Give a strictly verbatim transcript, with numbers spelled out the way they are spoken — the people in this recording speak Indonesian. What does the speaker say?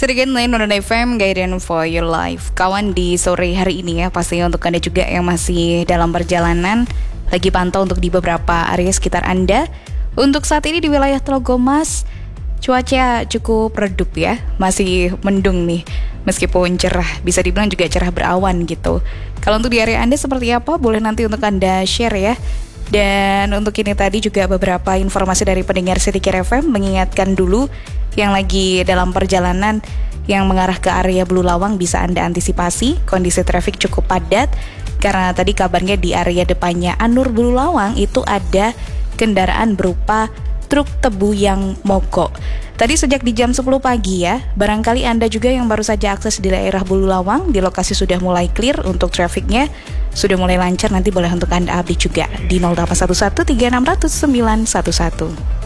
Sedikit lain Nurun F M, Guidance for Your Life. Kawan, di sore hari ini ya, pastinya untuk Anda juga yang masih dalam perjalanan, lagi pantau untuk di beberapa area sekitar Anda. Untuk saat ini di wilayah Telogomas, cuaca cukup redup ya, masih mendung nih. Meskipun cerah, bisa dibilang juga cerah berawan gitu. Kalau untuk di area Anda seperti apa, boleh nanti untuk Anda share ya. Dan untuk ini tadi juga beberapa informasi dari pendengar Sedikit F M mengingatkan dulu yang lagi dalam perjalanan yang mengarah ke area Bululawang bisa Anda antisipasi, kondisi trafik cukup padat karena tadi kabarnya di area depannya Anur Bululawang itu ada kendaraan berupa truk tebu yang mogok. Tadi sejak di jam sepuluh pagi ya, barangkali Anda juga yang baru saja akses di daerah Bululawang, di lokasi sudah mulai clear untuk trafiknya, sudah mulai lancar, nanti boleh untuk Anda update juga di nol delapan satu satu tiga enam nol nol sembilan satu satu.